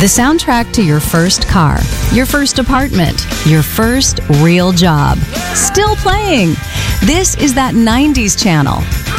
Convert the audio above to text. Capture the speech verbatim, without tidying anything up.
The soundtrack to your first car, your first apartment, your first real job. Still playing. This is that nineties channel.